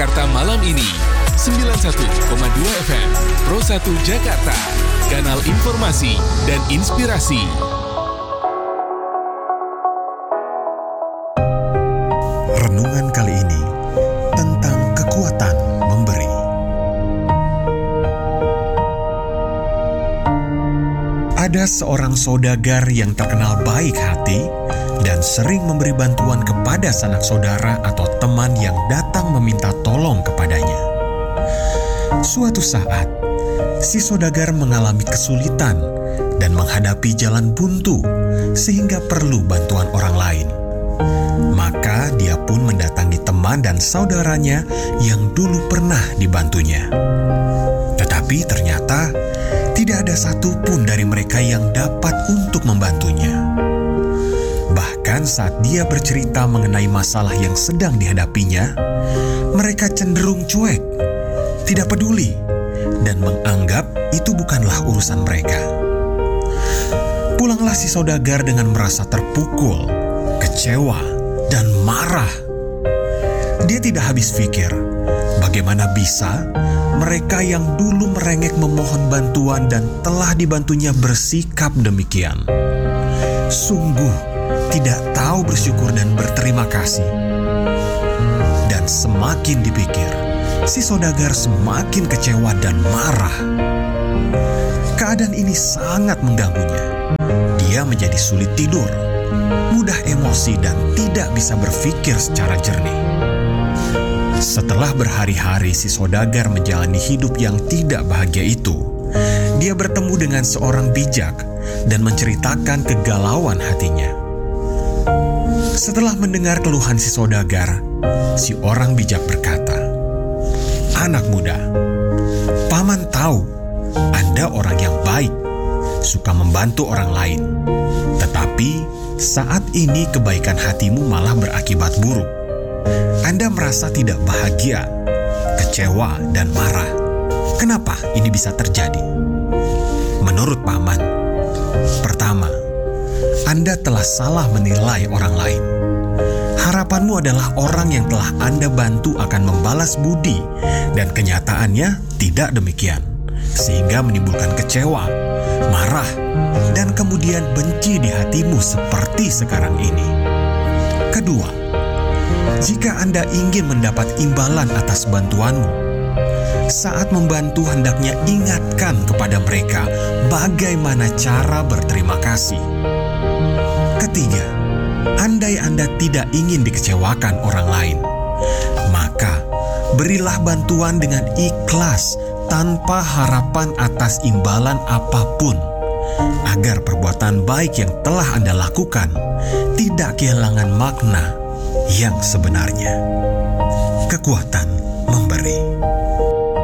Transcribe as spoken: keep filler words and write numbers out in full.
Jakarta malam ini. sembilan puluh satu koma dua F M Pro satu Jakarta, kanal informasi dan inspirasi. Renungan kali ini tentang kekuatan memberi. Ada seorang saudagar yang terkenal baik hati dan sering memberi bantuan kepada sanak saudara atau teman yang datang meminta tolong kepadanya. Suatu saat, si saudagar mengalami kesulitan dan menghadapi jalan buntu sehingga perlu bantuan orang lain. Maka dia pun mendatangi teman dan saudaranya yang dulu pernah dibantunya. Tetapi ternyata tidak ada satupun dari mereka yang dapat untuk membantunya. Bahkan saat dia bercerita mengenai masalah yang sedang dihadapinya, mereka cenderung cuek, tidak peduli, dan menganggap itu bukanlah urusan mereka. Pulanglah si saudagar dengan merasa terpukul, kecewa, dan marah. Dia tidak habis pikir, bagaimana bisa mereka yang dulu merengek memohon bantuan dan telah dibantunya bersikap demikian. Sungguh tidak tahu bersyukur dan berterima kasih. Dan semakin dipikir, si saudagar semakin kecewa dan marah. Keadaan ini sangat mengganggunya. Dia menjadi sulit tidur, mudah emosi dan tidak bisa berpikir secara jernih. Setelah berhari-hari si saudagar menjalani hidup yang tidak bahagia itu, dia bertemu dengan seorang bijak dan menceritakan kegalauan hatinya. Setelah mendengar keluhan si saudagar, si orang bijak berkata, "Anak muda, paman tahu Anda orang yang baik, suka membantu orang lain. Tetapi saat ini kebaikan hatimu malah berakibat buruk. Anda merasa tidak bahagia, kecewa, dan marah. Kenapa ini bisa terjadi? Menurut paman, pertama, Anda telah salah menilai orang lain. Harapanmu adalah orang yang telah Anda bantu akan membalas budi, dan kenyataannya tidak demikian, sehingga menimbulkan kecewa, marah, dan kemudian benci di hatimu seperti sekarang ini. Kedua, jika Anda ingin mendapat imbalan atas bantuanmu, saat membantu hendaknya ingatkan kepada mereka bagaimana cara berterima kasih. Ketiga, andai Anda tidak ingin dikecewakan orang lain, maka berilah bantuan dengan ikhlas tanpa harapan atas imbalan apapun, agar perbuatan baik yang telah Anda lakukan tidak kehilangan makna yang sebenarnya. Kekuatan memberi.